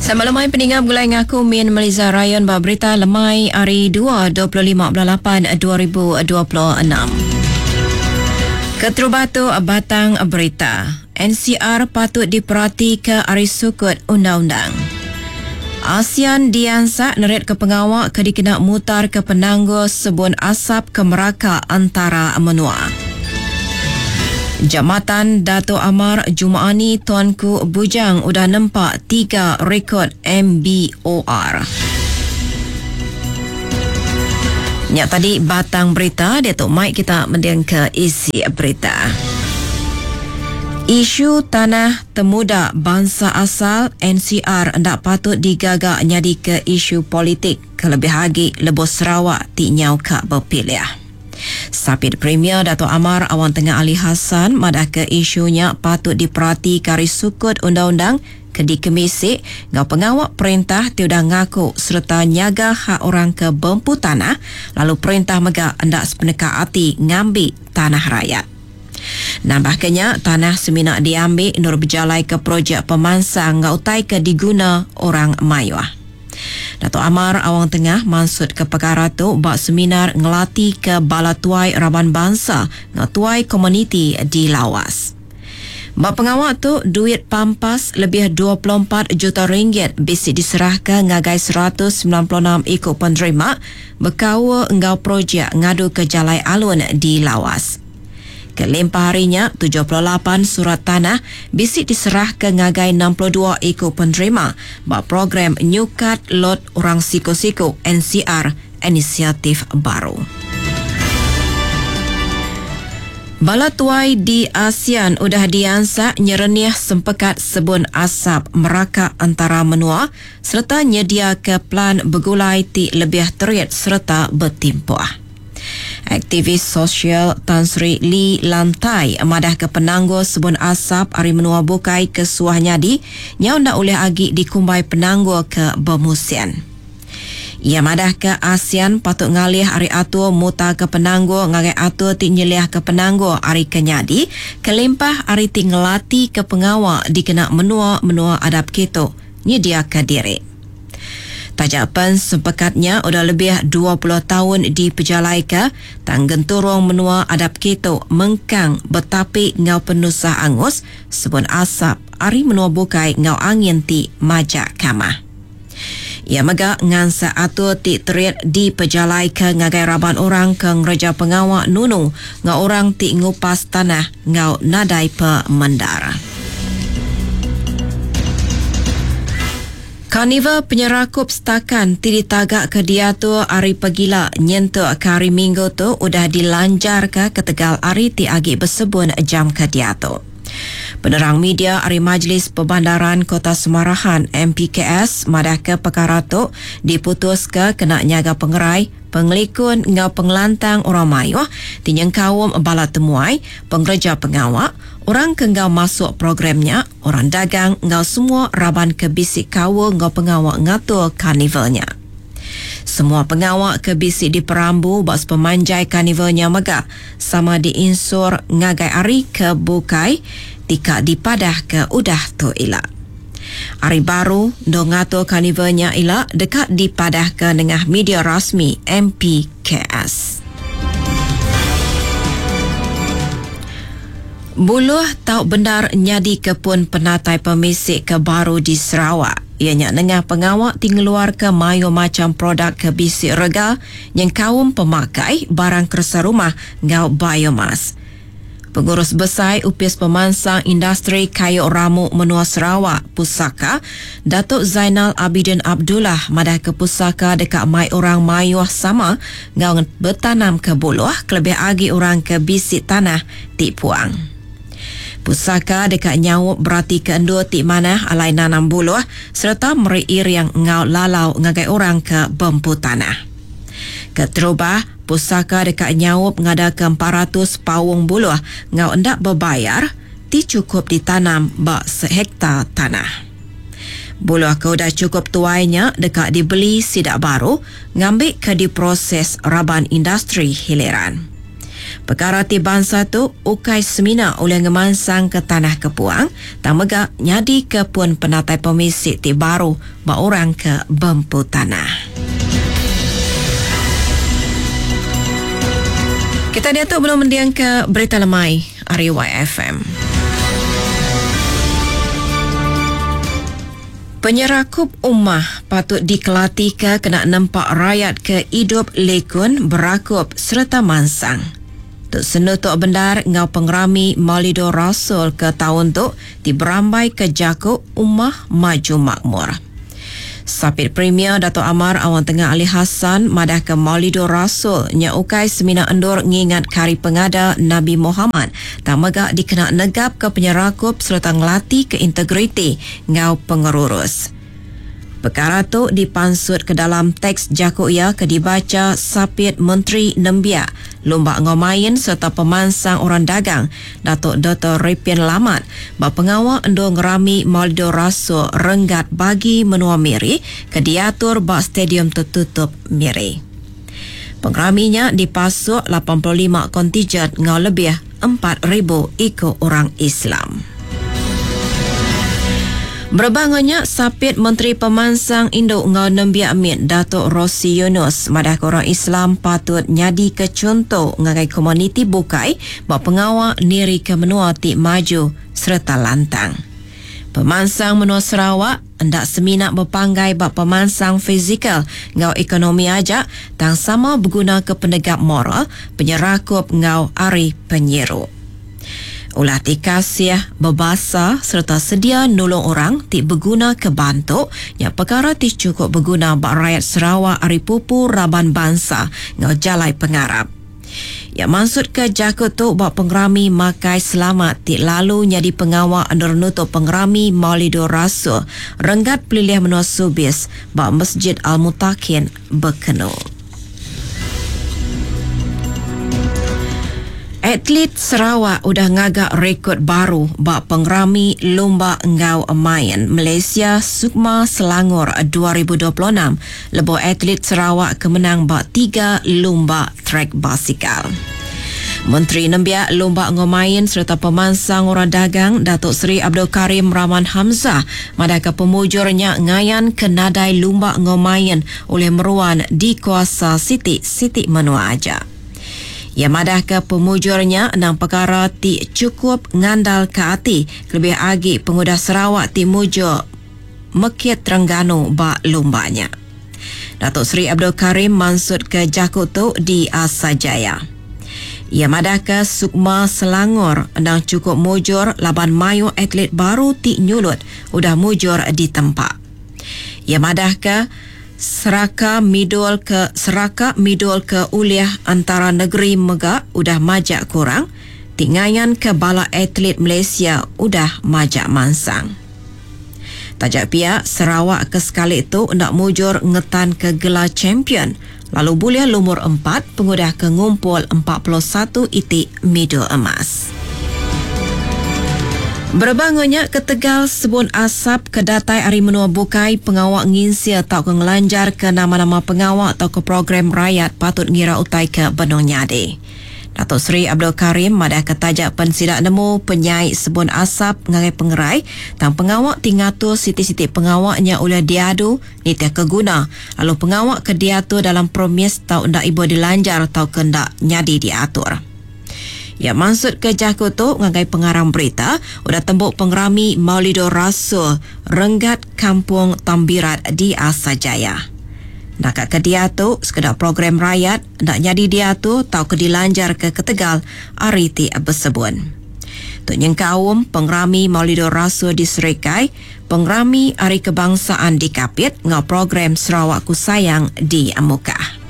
Selamat lemai pendengar, mulai ngaku Min Meliza Ryan berita lemai hari 2 25 8 2026. Keterubatu batang berita. NCR patut diperhati ke hari sukut undang-undang. ASEAN diansak nerit ke pengawak ke dikena mutar ke penangguh sebun asap ke Melaka antara menua. Jambatan Dato' Amar Jumaani Tuanku Bujang udah nampak 3 rekod MBOR. Nyak tadi batang berita, Dato' Mike kita mendiang ke isi berita. Isu tanah temuda bangsa asal NCR ndak patut digagak nyadi ke isu politik kelebih lagi Lebuh Sarawak ti nyau ka berpilih. Sapit Premier Dato' Amar Awang Tengah Ali Hassan madah ke isunya patut diperhati kari sukut undang-undang kedi kemisik ngau pengawak perintah tiudah ngaku serta nyaga hak orang ke bempu tanah lalu perintah mega hendak sepeneka hati ngambil tanah rakyat. Nambahkannya tanah seminak diambil nur berjalai ke projek pemansang ngau utai ke diguna orang mayuah. Dato' Amar Awang Tengah maksud ke perkara tu bak seminar ngelatih ke Bala Tuai Raban Bangsa ngatuai komuniti di Lawas. Bak pengawak tu duit pampas lebih 24 juta ringgit bisi diserahkan ngagai 196 ikut penerima berkawa engau projek ngadu ke Jalai Alun di Lawas. Kelimpah harinya 78 surat tanah bisik diserah ke ngagai 62 ikut penerima bak program Nyukat Lot Orang Siko-Siko NCR inisiatif baru. Bala tuai di ASEAN udah diansak nyerenih sempekat sebun asap Melaka antara menua serta nyedia ke plan bergulai ti lebih terit serta bertimpuah. Aktivis sosial Tan Sri Lee Lantai madah ke penangguh sebun asap hari menua bukai ke suah nyadi nyau ndak oleh agi dikumbai penangguh ke bermusian. Ia madah ke ASEAN patut ngalih hari atur muta ke penangguh ngagai atur ti nyeliah ke penangguh hari kenyadi kelimpah hari ti ngelati ke pengawak dikena menua adab keto nyedia ke diri. Tajapan sepekatnya udah lebih 20 tahun di pejalai ke tanggen turung menua adab keto mengkang betapi ngau penusah angus sebun asap ari menua bukai ngau angin ti majak kamah. Ia mega ngansa atur ti terit di pejalai ke ngagai raban orang ke ngereja pengawak nunu ngau orang ti ngupas tanah ngau nadai pemendara. Karnival penyerakup setakan ti ditagak ke diatur hari pegila nyentuk ke hari minggu tu udah dilanjar ke Tegal hari ti agi bersebun jam ke diatur. Penerang media hari Majlis Perbandaran Kota Semarahan MPKS madah ke perkara tu diputus ke kena nyaga pengerai pengelikun ngau pengelantang orang mayuh tinyang kawum bala temuai pengerja pengawak orang ke ngau masuk programnya orang dagang ngau semua raban ke bisik kawa ngau pengawak ngatur karnivalnya. Semua pengawak ke bisik diperambu bas pemanjai karnivalnya mega sama diinsur ngagai ari ke bukai tika dipadah ke udah tu ilak. Hari baru do ngatur karnivalnya ilak dekat dipadah ke dengan media rasmi MPKS. Buluh tau benar nyadi kepun penatai pemisik ke baru di Sarawak. Ianya nengah pengawak tinggeluar ke mayo macam produk ke bisik rega yang kaum pemakai barang kerasa rumah ngau biomas. Pengurus Besar Upis Pemansang Industri Kayu Ramu Menua Sarawak Pusaka Datuk Zainal Abidin Abdullah madah ke pusaka dekat mai orang mayuh sama ngau bertanam ke buluh kelebih agi orang ke bisik tanah ti puang. Pusaka dekat nyawuk berarti keendu ti mana alai nanam buluh serta meriir yang ngau lalau ngagai orang ke bempu tanah. Keterubah pusaka dekat nyawuk ngada ke 400 pawung buluh ngau endak berbayar ti cukup ditanam bak sehektar tanah. Buluh kau dah cukup tuainya dekat dibeli sidak baru ngambil ke diproses raban industri hiliran. Perkara ti bangsa tu ukai semina oleh ngemansang ke tanah Kepuang, tak megak nyadi ke pun penatai pemisik ti baru ba orang ke bempu tanah. Kita diatuk belum mendiang ke berita lemai Ariwai FM. Penyerakup ummah patut dikelati ke kena nampak rakyat ke hidup lekun berakup serta mansang. Tuk Senu Tok Bendar ngau pengerami Maulido Rasul ke tahun tu diberambai ke jakuk ummah maju makmur. Sapit Premier Dato' Amar Awang Tengah Ali Hassan madah ke Maulido Rasul nya ukai semina endur ngingat kari pengada Nabi Muhammad tak megak dikena negap ke penyerakup serta ngelati ke integriti ngau pengurus. Perkara tu dipansut ke dalam teks jakuk ia ke dibaca Sapit Menteri Nembia, Lomba Ngomain serta pemansang orang dagang Datuk Dr. Repian Lamat bak pengawal endong ngerami Maulido Rasul renggat bagi menua Miri ke diatur bak stadium tertutup Miri. Pengeraminya dipasuk 85 kontijen ngau lebih 4,000 ikut orang Islam. Berbangunnya Sapit Menteri Pemansang Induk Ngau Nembia Amin Datuk Rosi Yunus madah korang Islam patut nyadi ke contoh ngagai komuniti bukai bak pengawal niri ke menua ti maju serta lantang. Pemansang menua Sarawak hendak seminat berpanggai bak pemansang fizikal ngau ekonomi aja tang sama berguna ke penegak moral penyerakup ngau ari penyeru. Ulah ti kasih, berbasa serta sedia nolong orang ti berguna ke bantuk yang perkara ti cukup berguna bak rakyat Sarawak ari pupu raban bangsa ngau jalai pengarap. Ya maksud ke jakut tu bak pengerami makai selamat ti lalu nyadi pengawal andur nutup pengerami Maulido Rasul renggat pelilih menua Subis bak Masjid Al-Mutakin berkenu. Atlet Sarawak udah ngagak rekod baru bak pengerami Lomba Ngau Main Malaysia Sukma Selangor 2026. Lebo atlet Sarawak kemenang bak 3 lomba trek basikal. Menteri Nembia Lomba Ngau Main serta pemansang orang dagang Datuk Seri Abdul Karim Rahman Hamzah madaka pemujurnya ngayan ke nadai Lomba Ngau Main oleh meruan di kuasa Siti Menua Aja. Ia madah ke pemujurnya enam perkara ti cukup ngandal ke hati lebih agi pengudah Sarawak ti mujur Mekit Terengganu bak lombanya. Datuk Seri Abdul Karim mansut ke jakut tu di Asajaya. Ia madah ke Sukma Selangor endang cukup mujur laban mayu atlet baru ti nyulut udah mujur di tempat. Ia madah ke Seraka midul ke uliah antara negeri megak udah majak kurang, tingayan ke bala atlet Malaysia udah majak mansang. Tajak pihak Sarawak ke sekali itu nak mujur ngetan ke gelar champion, lalu bulia lumur 4 pengudah ke ngumpul 41 itik medal emas. Berbangunnya ke Tegal sebun asap ke datai ari menua bukai pengawak nginsia tau ke ngelanjar ke nama-nama pengawak atau ke program rakyat patut ngira utai ke Benong Nyade. Datuk Seri Abdul Karim madah ke tajak pensidak nemu penyai sebun asap ngagai pengerai tang pengawak tingatur siti-siti pengawaknya ulah diadu ni tiak keguna lalu pengawak ke diatur dalam promis tau ndak ibu dilanjar tau ke ndak nyadi diatur. Ya maksud ke jakut tu ngagai pengarang berita udah tembuk pengerami Maulido Rasul renggat kampung Tambirat di Asajaya. Nak ke dia tu sekedar program rakyat nak jadi dia tu tau ke dilanjar ke Tegal ari ti bersebun. Tu nyeng kaum pengerami Maulido Rasul di Serikai, pengerami hari kebangsaan di Kapit ngau program Sarawak Ku Sayang di Amukah.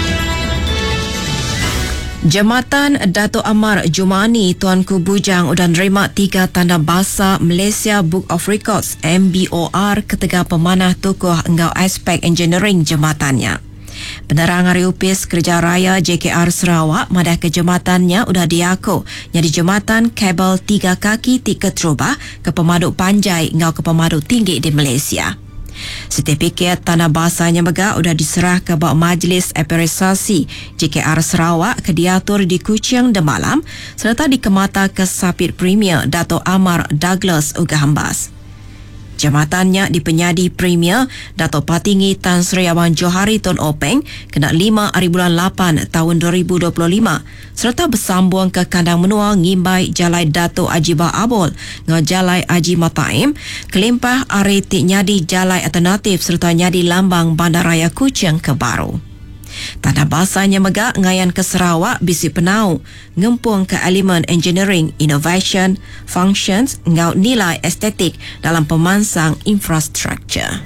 Jambatan Dato' Amar Jumani Tuanku Bujang udah nerima 3 tanda bahasa Malaysia Book of Records MBOR ketika pemanah tokoh engau aspek engineering jembatannya. Penerang hari upis kerja raya JKR Sarawak madah ke jembatannya udah diaku jadi jembatan kabel 3 kaki 3 terubah ke pemaduk panjai engau ke pemaduk tinggi di Malaysia. Sertifikat tanah basahnya megah sudah diserah ke bawah Majlis Apresiasi JKR Sarawak ke diatur di Kuching Demalam serta di Kemata Kesapit Premier Dato' Amar Douglas Ugahambas. Jamatannya di Penyadi Premier Dato' Patinggi Tan Sri Abang Johari Tun Openg kena 5 hari bulan 8 tahun 2025 serta bersambung ke kandang menua ngimbai Jalai Dato' Ajibah Abol dengan Jalai Haji Mataim kelimpah ari Tik Nyadi Jalai Alternatif serta Nyadi Lambang Bandaraya Kuching ke baru. Tanah basahnya megah ngayan ke Sarawak bisi penau ngempung ke elemen engineering, innovation, functions ngau nilai estetik dalam pemansang infrastruktur.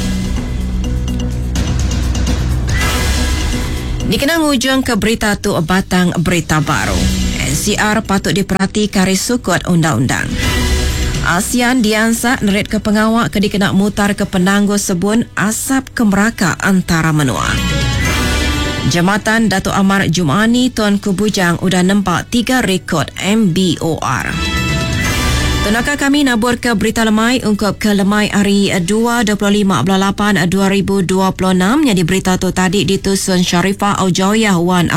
Dikenang ujung ke berita tu batang berita baru. NCR patut diperhati kari sukut undang-undang. ASEAN diansak nerit ke pengawak ke dikenak mutar ke penangguh sebun asap ke Melaka antara menua. Jambatan Dato' Amar Jumani Tuan Kubujang udah nampak 3 rekod MBOR. Tunaka kami nabur ke berita lemai ungkap ke lemai hari 2/25/8/2026 yang di berita tu tadi ditusun Sharifah Aujawyah Wan